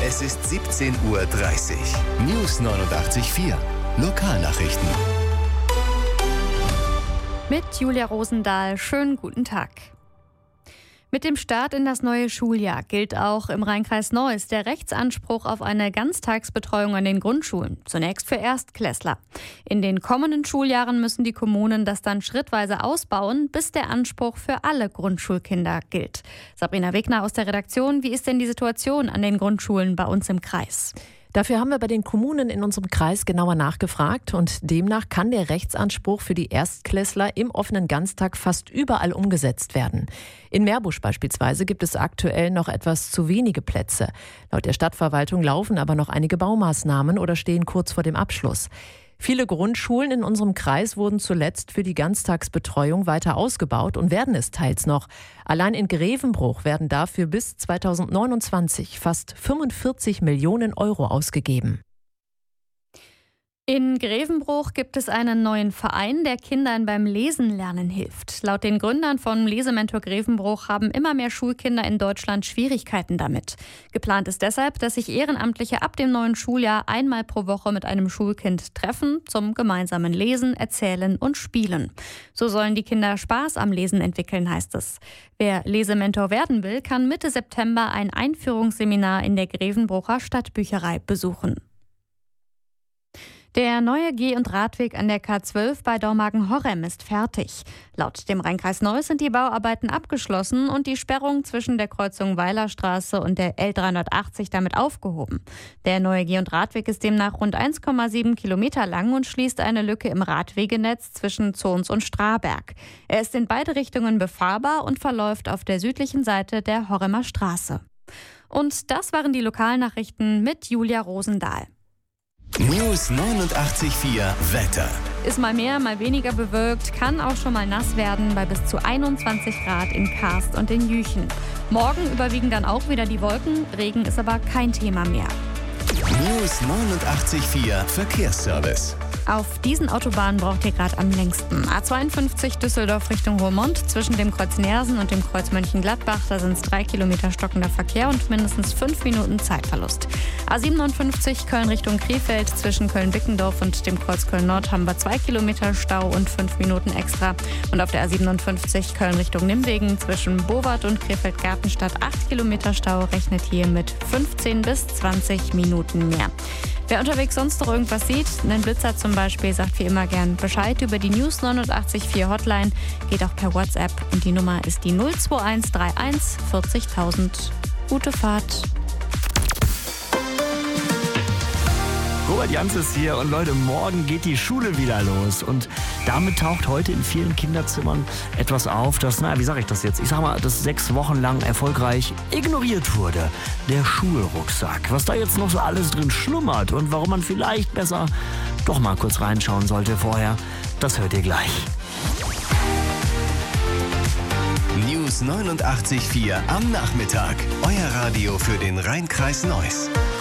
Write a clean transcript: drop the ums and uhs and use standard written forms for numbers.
Es ist 17:30 Uhr. News 89.4. Lokalnachrichten. Mit Julia Rosendahl. Schönen guten Tag. Mit dem Start in das neue Schuljahr gilt auch im Rhein-Kreis Neuss der Rechtsanspruch auf eine Ganztagsbetreuung an den Grundschulen, zunächst für Erstklässler. In den kommenden Schuljahren müssen die Kommunen das dann schrittweise ausbauen, bis der Anspruch für alle Grundschulkinder gilt. Sabrina Wegner aus der Redaktion, wie ist denn die Situation an den Grundschulen bei uns im Kreis? Dafür haben wir bei den Kommunen in unserem Kreis genauer nachgefragt und demnach kann der Rechtsanspruch für die Erstklässler im offenen Ganztag fast überall umgesetzt werden. In Meerbusch beispielsweise gibt es aktuell noch etwas zu wenige Plätze. Laut der Stadtverwaltung laufen aber noch einige Baumaßnahmen oder stehen kurz vor dem Abschluss. Viele Grundschulen in unserem Kreis wurden zuletzt für die Ganztagsbetreuung weiter ausgebaut und werden es teils noch. Allein in Grevenbruch werden dafür bis 2029 fast 45 Millionen Euro ausgegeben. In Grevenbruch gibt es einen neuen Verein, der Kindern beim Lesen lernen hilft. Laut den Gründern von Lesementor Grevenbruch haben immer mehr Schulkinder in Deutschland Schwierigkeiten damit. Geplant ist deshalb, dass sich Ehrenamtliche ab dem neuen Schuljahr einmal pro Woche mit einem Schulkind treffen zum gemeinsamen Lesen, Erzählen und Spielen. So sollen die Kinder Spaß am Lesen entwickeln, heißt es. Wer Lesementor werden will, kann Mitte September ein Einführungsseminar in der Grevenbrucher Stadtbücherei besuchen. Der neue Geh- und Radweg an der K12 bei Dormagen-Horrem ist fertig. Laut dem Rhein-Kreis Neuss sind die Bauarbeiten abgeschlossen und die Sperrung zwischen der Kreuzung Weilerstraße und der L380 damit aufgehoben. Der neue Geh- und Radweg ist demnach rund 1,7 Kilometer lang und schließt eine Lücke im Radwegenetz zwischen Zons und Straberg. Er ist in beide Richtungen befahrbar und verläuft auf der südlichen Seite der Horremer Straße. Und das waren die Lokalnachrichten mit Julia Rosendahl. News 89.4 Wetter. Ist mal mehr, mal weniger bewölkt, kann auch schon mal nass werden bei bis zu 21 Grad in Karst und in Jüchen. Morgen überwiegen dann auch wieder die Wolken, Regen ist aber kein Thema mehr. News 89.4 Verkehrsservice. Auf diesen Autobahnen braucht ihr gerade am längsten. A52 Düsseldorf Richtung Roermond zwischen dem Kreuz Neersen und dem Kreuz Mönchengladbach. Da sind es 3 Kilometer stockender Verkehr und mindestens 5 Minuten Zeitverlust. A57 Köln Richtung Krefeld zwischen Köln-Bickendorf und dem Kreuz Köln-Nord haben wir 2 Kilometer Stau und 5 Minuten extra. Und auf der A57 Köln Richtung Nimwegen zwischen Bowart und Krefeld-Gartenstadt 8 Kilometer Stau rechnet hier mit 15 bis 20 Minuten mehr. Wer unterwegs sonst noch irgendwas sieht, einen Blitzer zum Beispiel, sagt wie immer gern Bescheid über die News 89.4 Hotline. Geht auch per WhatsApp und die Nummer ist die 02131 40.000. Gute Fahrt. Robert Jans ist hier und Leute, morgen geht die Schule wieder los und damit taucht heute in vielen Kinderzimmern etwas auf, das, wie sage ich das jetzt? Ich sag mal, das 6 Wochen lang erfolgreich ignoriert wurde. Der Schulrucksack. Was da jetzt noch so alles drin schlummert und warum man vielleicht besser doch mal kurz reinschauen sollte vorher, das hört ihr gleich. News 89.4 am Nachmittag. Euer Radio für den Rhein-Kreis Neuss.